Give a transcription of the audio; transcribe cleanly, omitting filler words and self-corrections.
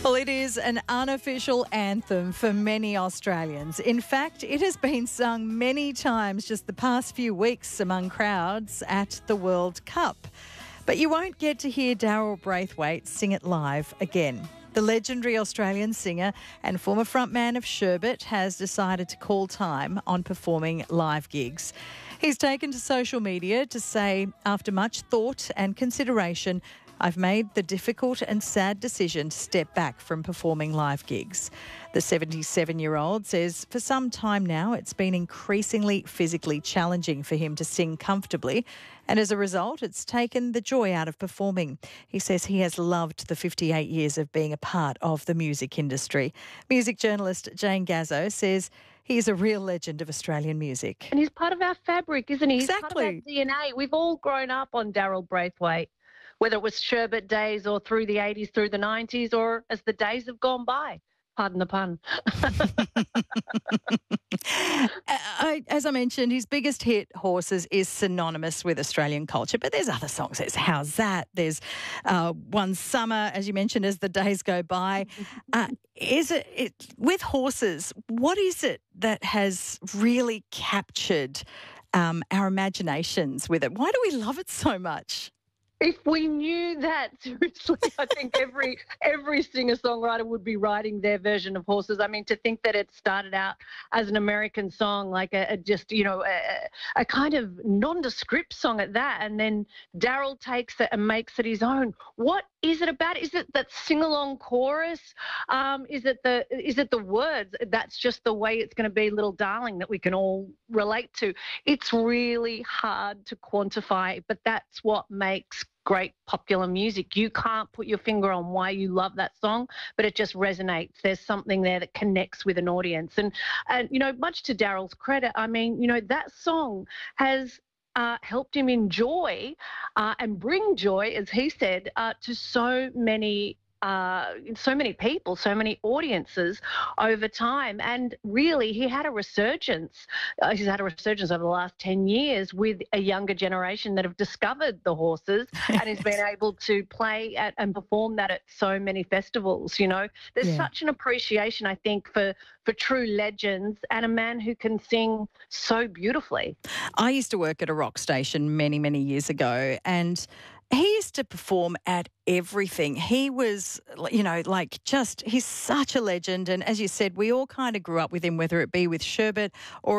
Well, it is an unofficial anthem for many Australians. In fact, it has been sung many times just the past few weeks among crowds at the World Cup. But you won't get to hear Daryl Braithwaite sing it live again. The legendary Australian singer and former frontman of Sherbet has decided to call time on performing live gigs. He's taken to social media to say, after much thought and consideration, I've made the difficult and sad decision to step back from performing live gigs. The 77-year-old says for some time now it's been increasingly physically challenging for him to sing comfortably, and as a result it's taken the joy out of performing. He says he has loved the 58 years of being a part of the music industry. Music journalist Jane Gazzo says he is a real legend of Australian music. And he's part of our fabric, isn't he? Exactly. He's part of our DNA. We've all grown up on Daryl Braithwaite, whether it was Sherbet days or through the 80s, through the 90s, or as the days have gone by. Pardon the pun. As I mentioned, his biggest hit, Horses, is synonymous with Australian culture, but there's other songs. There's How's That? There's One Summer, as you mentioned, As the Days Go By. With Horses, what is it that has really captured our imaginations with it? Why do we love it so much? If we knew that, seriously, I think every singer-songwriter would be writing their version of Horses. I mean, to think that it started out as an American song, like a kind of nondescript song at that, and then Daryl takes it and makes it his own. What is it about? Is it that sing-along chorus? Is it the words? That's just the way it's going to be, Little Darling, that we can all relate to. It's really hard to quantify, but that's what makes great popular music. You can't put your finger on why you love that song, but it just resonates. There's something there that connects with an audience. And much to Daryl's credit, I mean, that song has helped him enjoy and bring joy, as he said, to so many people, so many audiences over time. And really, he had a resurgence. He's had a resurgence over the last 10 years with a younger generation that have discovered the Horses and has been able to play at and perform that at so many festivals. There's such an appreciation, I think, for true legends and a man who can sing so beautifully. I used to work at a rock station many, many years ago, and he used to perform at everything. He was, he's such a legend. And as you said, we all kind of grew up with him, whether it be with Sherbet or